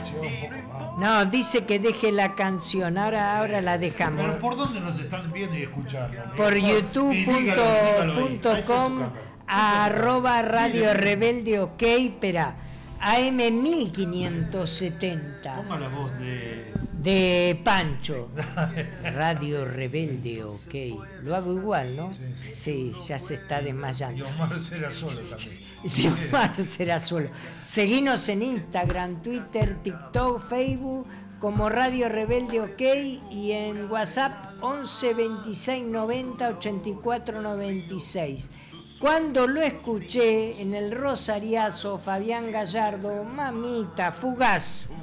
canción un poco más. No, dice que deje la canción, ahora la dejamos. Pero ¿por dónde nos están viendo y escuchando? Por youtube.com youtube.com @ Radio Rebelde OK, espera, AM 1570. Ponga la voz de Pancho. Radio Rebelde OK. Lo hago igual, ¿no? Sí, ya se está desmayando. Y Omar será solo también. Y Omar será solo. Seguinos en Instagram, Twitter, TikTok, Facebook como Radio Rebelde OK y en WhatsApp 11 26 90 84 96. Cuando lo escuché en el Rosariazo, Fabián Gallardo, mamita, fugaz.